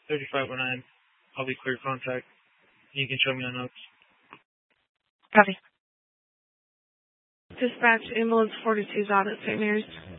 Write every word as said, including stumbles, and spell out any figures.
thirty-five oh nine. I'll be clear contact. You can show me on notes. Copy. Dispatch ambulance forty-two is out at Saint Mary's.